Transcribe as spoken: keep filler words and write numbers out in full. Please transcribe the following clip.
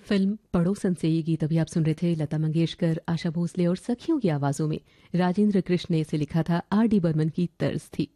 Film पड़ोसन से ये गीत अभी आप सुन रहे थे। लता मंगेशकर, आशा भोसले और सखियों की आवाज़ों में राजेंद्र कृष्ण ने इसे लिखा था। आर डी बर्मन की तर्ज थी।